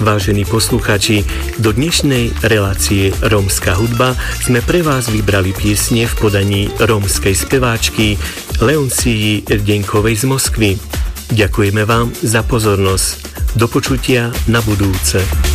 Vážení poslucháči, do dnešnej relácie Rómska hudba sme pre vás vybrali piesne v podaní rómskej speváčky Leoncii Rdenkovej z Moskvy. Ďakujeme vám za pozornosť. Do počutia na budúce.